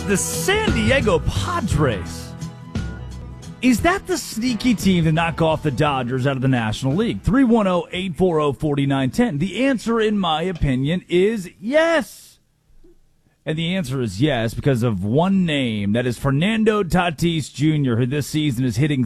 the San Diego Padres. Is that the sneaky team to knock off the Dodgers out of the National League? 310-840-4910. The answer, in my opinion, is yes. And the answer is yes because of one name. That is Fernando Tatis Jr., who this season is hitting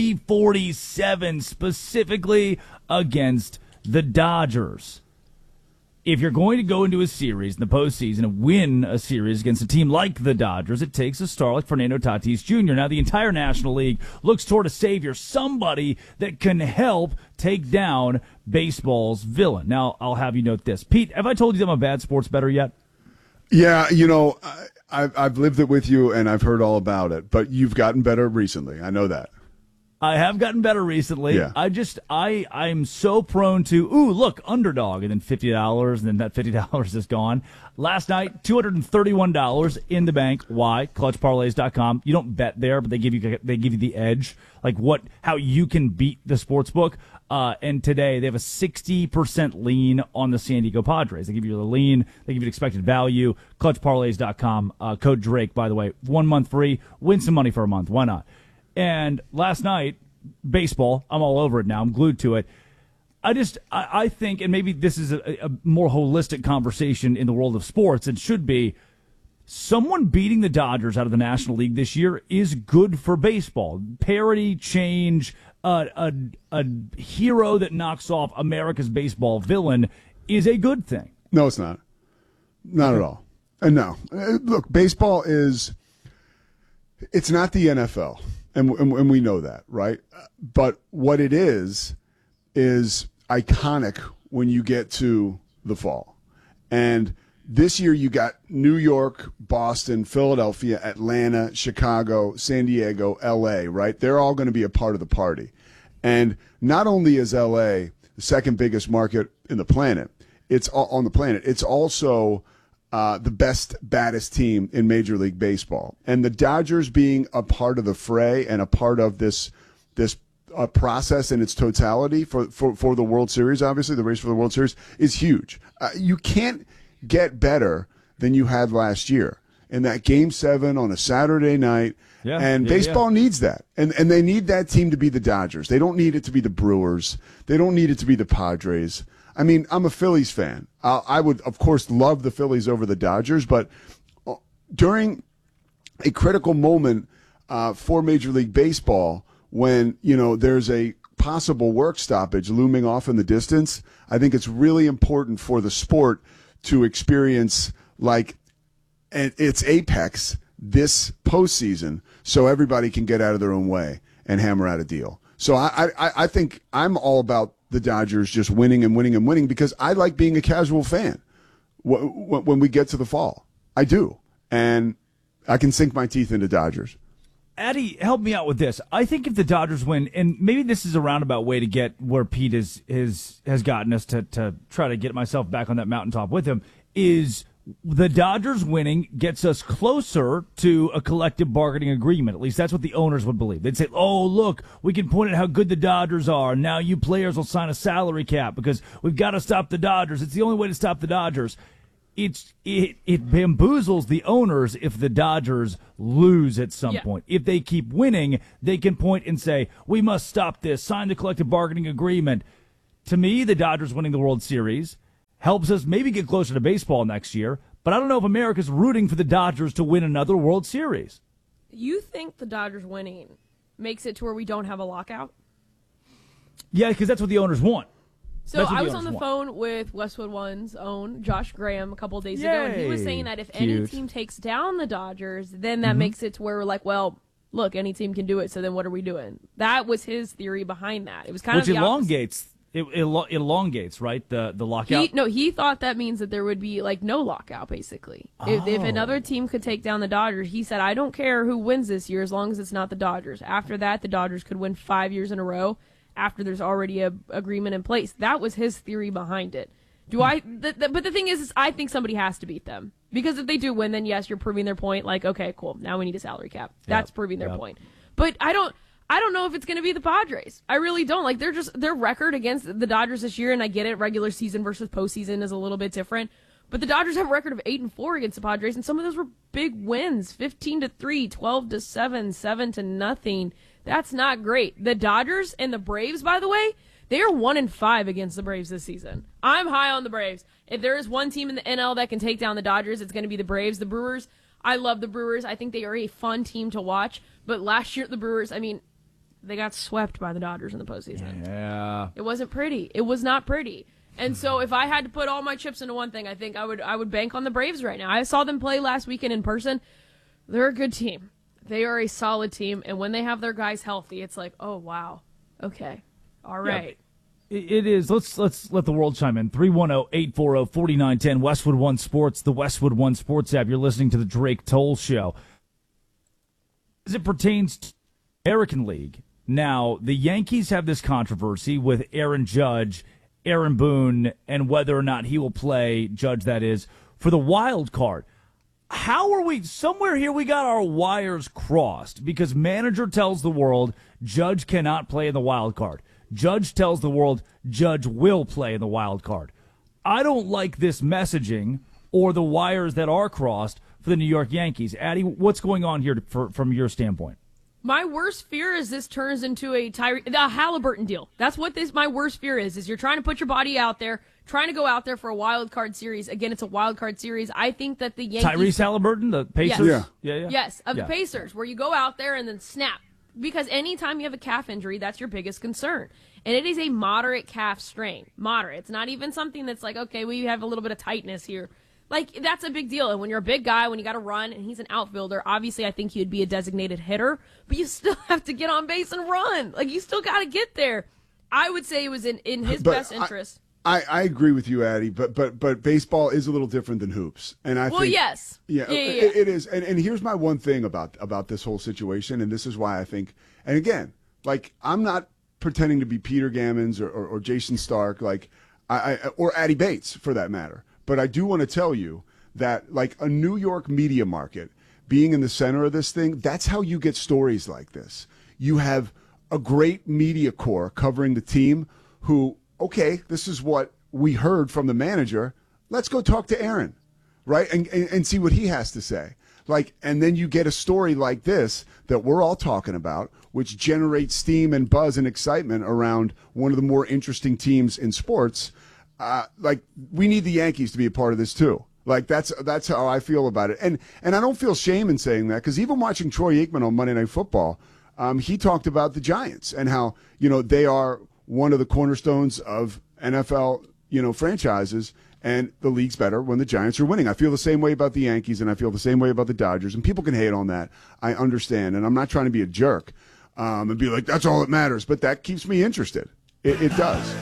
.347 specifically against the Dodgers. If you're going to go into a series in the postseason and win a series against a team like the Dodgers, it takes a star like Fernando Tatis Jr. Now, the entire National League looks toward a savior, somebody that can help take down baseball's villain. Now, I'll have you note this. Pete, have I told you that I'm a bad sports bettor yet? Yeah, I've lived it with you, and I've heard all about it. But you've gotten better recently. I know that. I have gotten better recently. Yeah. I'm so prone to, look, underdog, and then $50, and then that $50 is gone. Last night, $231 in the bank. Why? ClutchParlays.com. You don't bet there, but they give you the edge, like how you can beat the sports book. And today they have a 60% lean on the San Diego Padres. They give you the lean, they give you expected value. ClutchParlays.com. Code Drake, by the way, 1 month free. Win some money for a month. Why not? And last night, baseball, I'm all over it now. I'm glued to it. I think, and maybe this is a more holistic conversation in the world of sports, it should be, someone beating the Dodgers out of the National League this year is good for baseball. Parity, change, a hero that knocks off America's baseball villain is a good thing. No, it's not. Not at all. And no. Look, baseball it's not the NFL. And we know that, right? But what it is iconic when you get to the fall. And this year you got New York, Boston, Philadelphia, Atlanta, Chicago, San Diego, L.A., right? They're all going to be a part of the party. And not only is L.A. the second biggest market in the planet, it's also the best, baddest team in Major League Baseball. And the Dodgers being a part of the fray and a part of this process in its totality for the World Series, obviously, the race for the World Series, is huge. You can't get better than you had last year in that Game 7 on a Saturday night. Baseball needs that. And they need that team to be the Dodgers. They don't need it to be the Brewers. They don't need it to be the Padres. I mean, I'm a Phillies fan. I would, of course, love the Phillies over the Dodgers, but during a critical moment for Major League Baseball, when there's a possible work stoppage looming off in the distance, I think it's really important for the sport to experience like its apex this postseason, so everybody can get out of their own way and hammer out a deal. So I think I'm all about the Dodgers just winning and winning and winning because I like being a casual fan when we get to the fall. I do. And I can sink my teeth into Dodgers. Addy, help me out with this. I think if the Dodgers win, and maybe this is a roundabout way to get where Pete has gotten us to try to get myself back on that mountaintop with him, is the Dodgers winning gets us closer to a collective bargaining agreement. At least that's what the owners would believe. They'd say, oh, look, we can point at how good the Dodgers are. Now you players will sign a salary cap because we've got to stop the Dodgers. It's the only way to stop the Dodgers. It bamboozles the owners if the Dodgers lose at some point. If they keep winning, they can point and say, we must stop this, sign the collective bargaining agreement. To me, the Dodgers winning the World Series helps us maybe get closer to baseball next year, but I don't know if America's rooting for the Dodgers to win another World Series. You think the Dodgers winning makes it to where we don't have a lockout? Yeah, because that's what the owners want. So I was on the phone with Westwood One's own Josh Graham a couple of days ago, and he was saying that if any team takes down the Dodgers, then that makes it to where we're like, well, look, any team can do it, so then what are we doing? That was his theory behind that. It was kind of the elongates. It elongates, right, the lockout? He thought that means that there would be, like, no lockout, basically. Oh. If another team could take down the Dodgers, he said, I don't care who wins this year as long as it's not the Dodgers. After that, the Dodgers could win 5 years in a row after there's already a agreement in place. That was his theory behind it. But the thing is I think somebody has to beat them. Because if they do win, then yes, you're proving their point. Like, okay, cool, now we need a salary cap. That's proving their point. But I don't know if it's going to be the Padres. I really don't. Like, their record against the Dodgers this year, and I get it, regular season versus postseason is a little bit different. But the Dodgers have a record of 8-4 against the Padres, and some of those were big wins: 15-3, 12-7, 7-0. That's not great. The Dodgers and the Braves, by the way, they are 1-5 against the Braves this season. I'm high on the Braves. If there is one team in the NL that can take down the Dodgers, it's going to be the Braves. The Brewers, I love the Brewers. I think they are a fun team to watch. But last year, the Brewers, I mean, they got swept by the Dodgers in the postseason. Yeah. It wasn't pretty. It was not pretty. And so if I had to put all my chips into one thing, I think I would bank on the Braves right now. I saw them play last weekend in person. They're a good team. They are a solid team. And when they have their guys healthy, it's like, oh, wow. Okay. All right. Yeah, it is. Let's let the world chime in. 310-840-4910, Westwood One Sports, the Westwood One Sports app. You're listening to the Drake Toll Show. As it pertains to the American League, now, the Yankees have this controversy with Aaron Judge, Aaron Boone, and whether or not he will play, Judge that is, for the wild card. How are we, somewhere here we got our wires crossed because manager tells the world Judge cannot play in the wild card. Judge tells the world Judge will play in the wild card. I don't like this messaging or the wires that are crossed for the New York Yankees. Addie, what's going on here from your standpoint? My worst fear is this turns into the Halliburton deal. That's what my worst fear is you're trying to put your body out there, trying to go out there for a wild card series. Again, it's a wild card series. I think that the Yankees... Tyrese Halliburton, the Pacers? Yes. Yeah. Yes, the Pacers, where you go out there and then snap. Because anytime you have a calf injury, that's your biggest concern. And it is a moderate calf strain. Moderate. It's not even something that's like, okay, we have a little bit of tightness here. Like, that's a big deal. And when you're a big guy, when you got to run, and he's an outfielder, obviously I think he would be a designated hitter, but you still have to get on base and run. Like, you still got to get there. I would say it was in his best interest. I agree with you, Addie, but baseball is a little different than hoops. And I think, yes. Yeah. It is. And here's my one thing about this whole situation, and this is why I think, and again, like, I'm not pretending to be Peter Gammons or Jason Stark, like, or Addie Bates, for that matter. But I do want to tell you that, like, a New York media market, being in the center of this thing, that's how you get stories like this. You have a great media corps covering the team who, okay, this is what we heard from the manager. Let's go talk to Aaron, right, and see what he has to say. Like, and then you get a story like this that we're all talking about, which generates steam and buzz and excitement around one of the more interesting teams in sports. Like, we need the Yankees to be a part of this too. Like, that's how I feel about it. And I don't feel shame in saying that, because even watching Troy Aikman on Monday Night Football, he talked about the Giants and how, they are one of the cornerstones of NFL, franchises, and the league's better when the Giants are winning. I feel the same way about the Yankees, and I feel the same way about the Dodgers, and people can hate on that. I understand, and I'm not trying to be a jerk and be like, that's all that matters, but that keeps me interested. It does.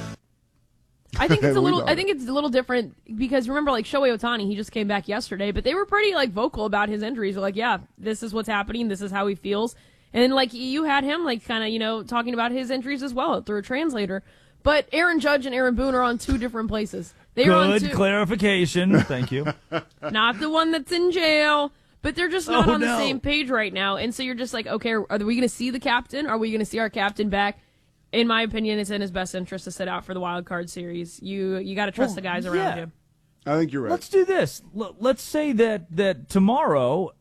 I think it's a little different because remember, like, Shohei Ohtani, he just came back yesterday, but they were pretty, like, vocal about his injuries. They're like, yeah, this is what's happening. This is how he feels. And, like, you had him, like, kind of, talking about his injuries as well through a translator. But Aaron Judge and Aaron Boone are on two different places. Good clarification. Thank you. Not the one that's in jail, but they're just not on the same page right now. And so you're just like, okay, are we going to see the captain? Are we going to see our captain back? In my opinion, it's in his best interest to sit out for the wild card series. You got to trust the guys around you. I think you're right. Let's do this. Let's say that tomorrow,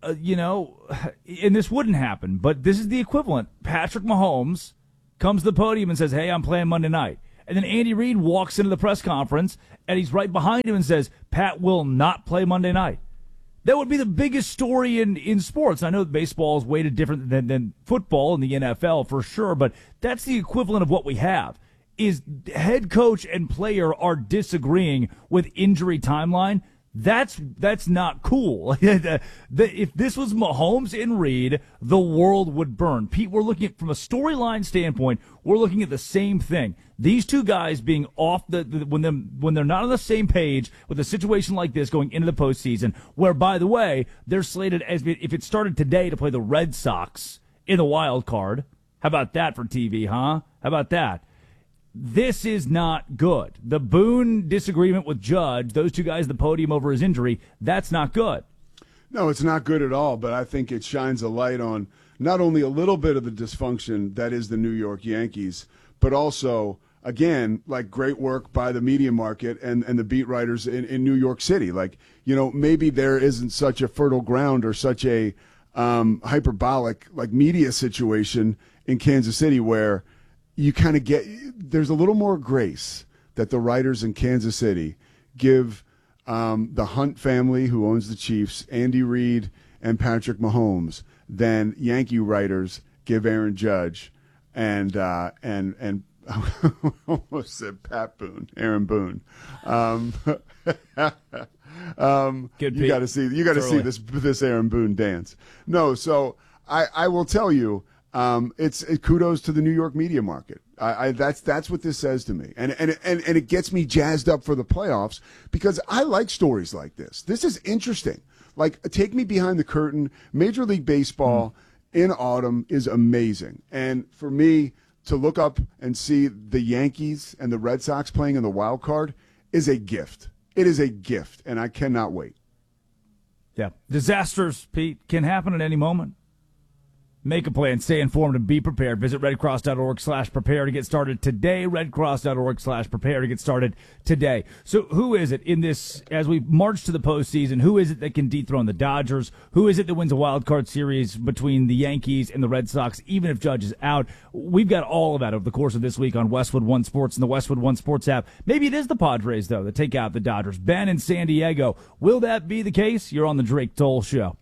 and this wouldn't happen, but this is the equivalent. Patrick Mahomes comes to the podium and says, hey, I'm playing Monday night. And then Andy Reid walks into the press conference, and he's right behind him and says, Pat will not play Monday night. That would be the biggest story in sports. I know baseball is weighted different than football in the NFL for sure, but that's the equivalent of what we have. Is head coach and player are disagreeing with injury timeline. That's not cool. If this was Mahomes and Reid, the world would burn. Pete, we're looking at, from a storyline standpoint, we're looking at the same thing. These two guys being off when they're not on the same page with a situation like this going into the postseason, where, by the way, they're slated as if it started today to play the Red Sox in the wild card. How about that for TV, huh? How about that? This is not good. The Boone disagreement with Judge, those two guys at the podium over his injury, that's not good. No, it's not good at all, but I think it shines a light on not only a little bit of the dysfunction that is the New York Yankees, but also again, like great work by the media market and the beat writers in New York City. Like, maybe there isn't such a fertile ground or such a hyperbolic like media situation in Kansas City where you kind of there's a little more grace that the writers in Kansas City give the Hunt family, who owns the Chiefs, Andy Reid and Patrick Mahomes, than Yankee writers give Aaron Judge and I almost said Pat Boone, Aaron Boone. You got to see this Aaron Boone dance. No, so I will tell you, it's kudos to the New York media market. That's what this says to me, and it gets me jazzed up for the playoffs because I like stories like this. This is interesting. Like, take me behind the curtain. Major League Baseball in autumn is amazing, and for me to look up and see the Yankees and the Red Sox playing in the wild card is a gift. It is a gift, and I cannot wait. Yeah. Disasters, Pete, can happen at any moment. Make a plan, stay informed, and be prepared. Visit redcross.org/prepare to get started today. Redcross.org/prepare to get started today. So who is it in this, as we march to the postseason, who is it that can dethrone the Dodgers? Who is it that wins a wild card series between the Yankees and the Red Sox, even if Judge is out? We've got all of that over the course of this week on Westwood One Sports and the Westwood One Sports app. Maybe it is the Padres, though, that take out the Dodgers. Ben in San Diego. Will that be the case? You're on the Drake Toll Show.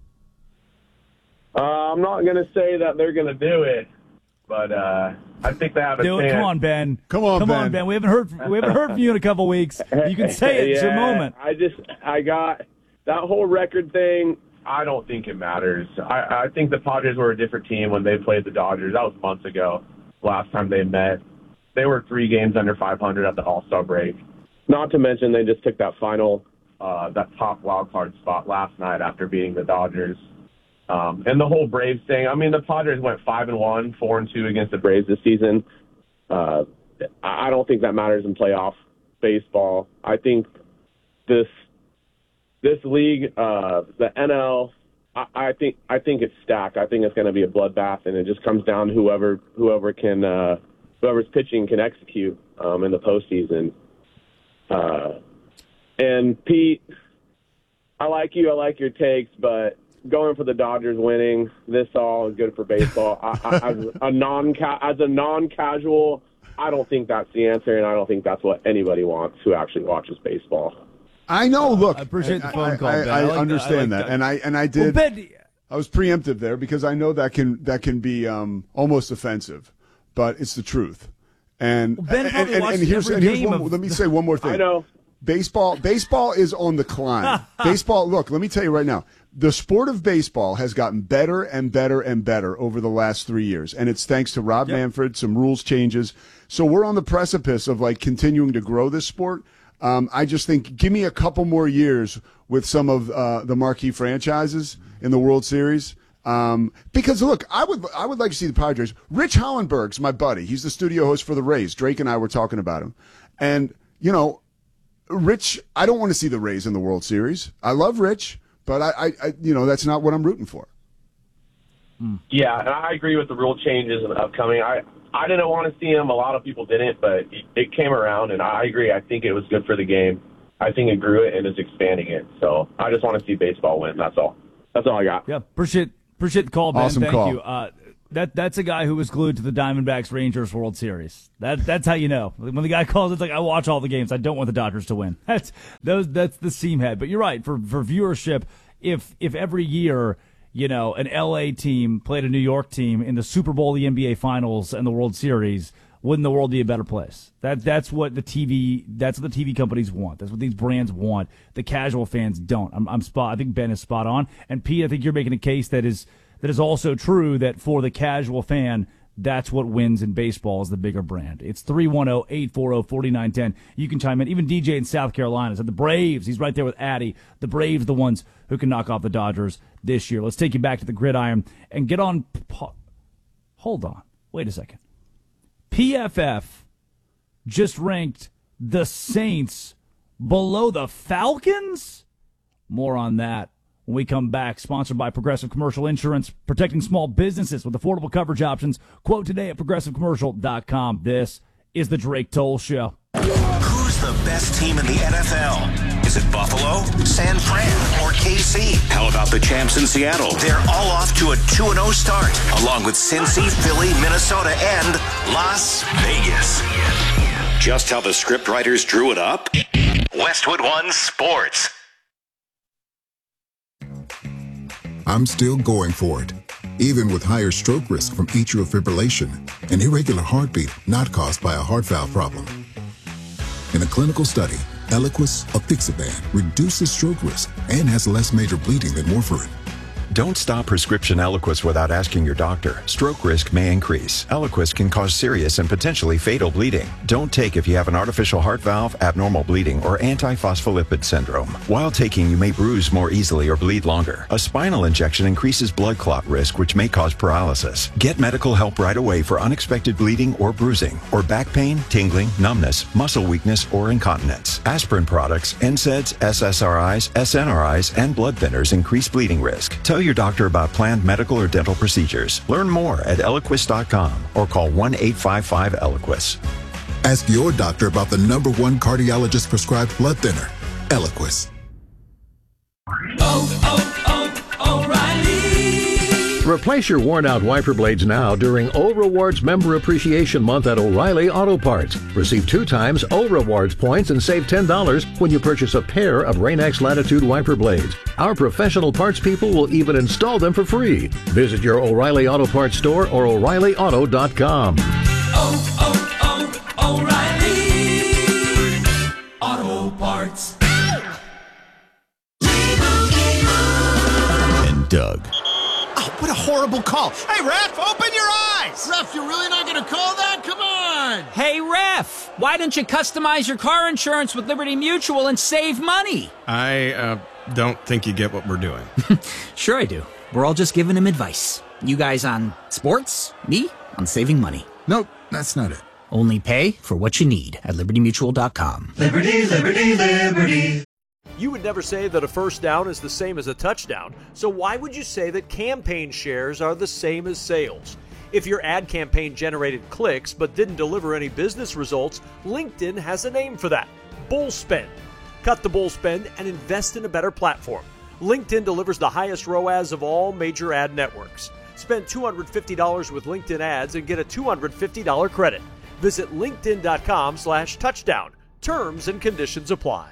I'm not going to say that they're going to do it, but I think they have a chance. Come on, Ben. Come on, Ben. We haven't heard from you in a couple weeks. You can say it. It's your moment. I got that whole record thing. I don't think it matters. I think the Padres were a different team when they played the Dodgers. That was months ago, last time they met. They were 3 games under 500 at the All-Star break. Not to mention they just took that that top wild card spot last night after beating the Dodgers. And the whole Braves thing, I mean, the Padres went 5-1, 4-2 against the Braves this season. I don't think that matters in playoff baseball. I think this league, the NL, I think it's stacked. I think it's going to be a bloodbath, and it just comes down to whoever's pitching can execute in the postseason. And Pete, I like you. I like your takes, but going for the Dodgers winning, this all is good for baseball. As a non-casual, I don't think that's the answer, and I don't think that's what anybody wants who actually watches baseball. I know. Look, I appreciate the phone call, Ben. I understand that, and I did. Well, Ben, I was preemptive there because I know that can be almost offensive, but it's the truth. And Ben and here's let me say one more thing. I know. Baseball is on the climb. Baseball, look, let me tell you right now, the sport of baseball has gotten better and better and better over the last 3 years, and it's thanks to Rob Manfred, some rules changes. So we're on the precipice of like continuing to grow this sport. I just think give me a couple more years with some of the marquee franchises in the World Series. Because look, I would like to see the Padres. Rich Hollenberg's my buddy. He's the studio host for the Rays. Drake and I were talking about him, and Rich, I don't want to see the Rays in the World Series. I love Rich, but I that's not what I'm rooting for. Yeah, and I agree with the rule changes and upcoming. I didn't want to see him. A lot of people didn't, but it came around, and I agree. I think it was good for the game. I think it grew it and is expanding it. So I just want to see baseball win. That's all. That's all I got. Yeah, appreciate the call, Ben. Awesome Thank call. you. That's a guy who was glued to the Diamondbacks Rangers World Series. That's how you know. When the guy calls, it's like, I watch all the games. I don't want the Dodgers to win. That's the seam head. But you're right. For viewership, if every year, an LA team played a New York team in the Super Bowl, the NBA Finals, and the World Series, wouldn't the world be a better place? That's what the TV companies want. That's what these brands want. The casual fans don't. I think Ben is spot on. And Pete, I think you're making a case that is also true, that for the casual fan, that's what wins in baseball is the bigger brand. It's 310-840-4910. You can chime in. Even DJ in South Carolina said the Braves. He's right there with Addy. The Braves, the ones who can knock off the Dodgers this year. Let's take you back to the gridiron and get on. Hold on. Wait a second. PFF just ranked the Saints below the Falcons? More on that when we come back. Sponsored by Progressive Commercial Insurance, protecting small businesses with affordable coverage options. Quote today at progressivecommercial.com. This is the Drake Toll Show. Who's the best team in the NFL? Is it Buffalo, San Fran, or KC? How about the champs in Seattle? They're all off to a 2-0 start, along with Cincy, Philly, Minnesota, and Las Vegas. Just how the scriptwriters drew it up? Westwood One Sports. I'm still going for it, even with higher stroke risk from atrial fibrillation, an irregular heartbeat not caused by a heart valve problem. In a clinical study, Eliquis, apixaban, reduces stroke risk and has less major bleeding than warfarin. Don't stop prescription Eliquis without asking your doctor. Stroke risk may increase. Eliquis can cause serious and potentially fatal bleeding. Don't take if you have an artificial heart valve, abnormal bleeding, or antiphospholipid syndrome. While taking, you may bruise more easily or bleed longer. A spinal injection increases blood clot risk, which may cause paralysis. Get medical help right away for unexpected bleeding or bruising, or back pain, tingling, numbness, muscle weakness, or incontinence. Aspirin products, NSAIDs, SSRIs, SNRIs, and blood thinners increase bleeding risk. Tell your doctor about planned medical or dental procedures. Learn more at Eliquis.com or call 1-855-ELIQUIS. Ask your doctor about the #1 cardiologist prescribed blood thinner, Eliquis. O'Reilly. Replace your worn-out wiper blades now during O Rewards Member Appreciation Month at O'Reilly Auto Parts. Receive 2 times O Rewards points and save $10 when you purchase a pair of Rain-X Latitude wiper blades. Our professional parts people will even install them for free. Visit your O'Reilly Auto Parts store or O'ReillyAuto.com. O'Reilly Auto Parts. And Doug. Oh, what a horrible call. Hey, ref, open your eyes. Ref, you're really not going to call that? Come on. Hey, ref, why don't you customize your car insurance with Liberty Mutual and save money? I don't think you get what we're doing. Sure I do. We're all just giving him advice. You guys on sports, me on saving money. Nope, that's not it. Only pay for what you need at libertymutual.com. Liberty, liberty, liberty. You would never say that a first down is the same as a touchdown, so why would you say that campaign shares are the same as sales? If your ad campaign generated clicks but didn't deliver any business results, LinkedIn has a name for that: bull spend. Cut the bull spend and invest in a better platform. LinkedIn delivers the highest ROAS of all major ad networks. Spend $250 with LinkedIn ads and get a $250 credit. Visit linkedin.com/touchdown. Terms and conditions apply.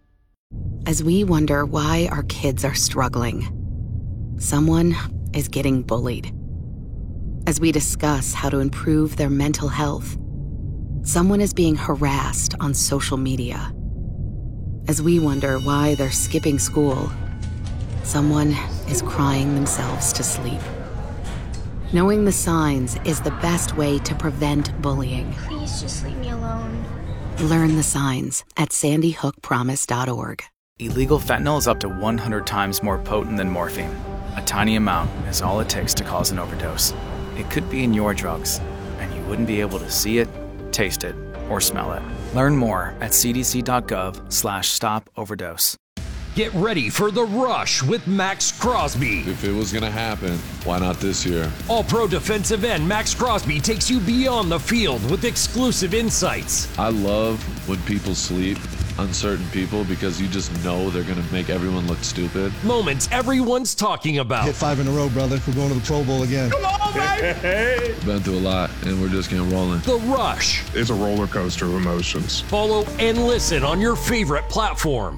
As we wonder why our kids are struggling, someone is getting bullied. As we discuss how to improve their mental health, someone is being harassed on social media. As we wonder why they're skipping school, someone is crying themselves to sleep. Knowing the signs is the best way to prevent bullying. Please just leave me alone. Learn the signs at sandyhookpromise.org. Illegal fentanyl is up to 100 times more potent than morphine. A tiny amount is all it takes to cause an overdose. It could be in your drugs, and you wouldn't be able to see it, taste it, or smell it. Learn more at cdc.gov/stop-overdose. Get ready for The Rush with Max Crosby. If it was going to happen, why not this year? All-Pro defensive end Max Crosby takes you beyond the field with exclusive insights. I love when people sleep on certain people because you just know they're going to make everyone look stupid. Moments everyone's talking about. Hit 5 in a row, brother. We're going to the Pro Bowl again. Come on, baby! Been through a lot, and we're just getting rolling. The Rush. It's a roller coaster of emotions. Follow and listen on your favorite platform.